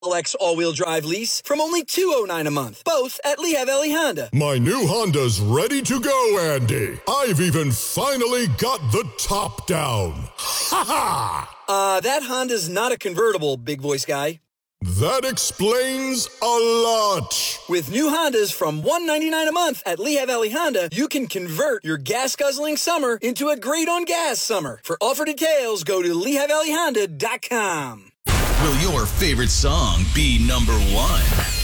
LX all-wheel drive lease from only $209 a month, both at Lehigh Valley Honda. My new Honda's ready to go, Andy. I've even finally got the top down. Ha ha! That Honda's not a convertible, big voice guy. That explains a lot. With new Hondas from $199 a month at Lehigh Valley Honda, you can convert your gas-guzzling summer into a great-on-gas summer. For offer details, go to LehighValleyHonda.com. Will your favorite song be number one?